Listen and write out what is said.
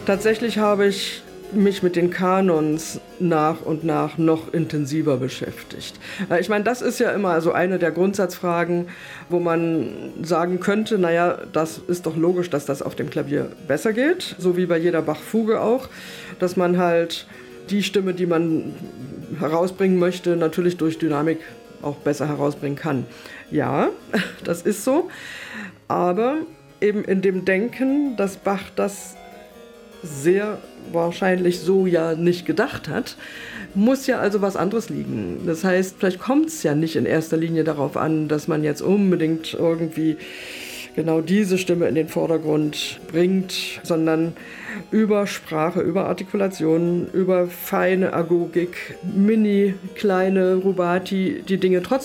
Tatsächlich habe ich mich mit den Kanons nach und nach noch intensiver beschäftigt. Ich meine, das ist ja immer so eine der Grundsatzfragen, wo man sagen könnte, naja, das ist doch logisch, dass das auf dem Klavier besser geht, so wie bei jeder Bach-Fuge auch, dass man halt die Stimme, die man herausbringen möchte, natürlich durch Dynamik auch besser herausbringen kann. Ja, das ist so, aber eben in dem Denken, dass Bach das sehr wahrscheinlich so ja nicht gedacht hat, muss ja also was anderes liegen. Das heißt, vielleicht kommt es ja nicht in erster Linie darauf an, dass man jetzt unbedingt irgendwie genau diese Stimme in den Vordergrund bringt, sondern über Sprache, über Artikulation, über feine Agogik, mini, kleine Rubati, die Dinge trotzdem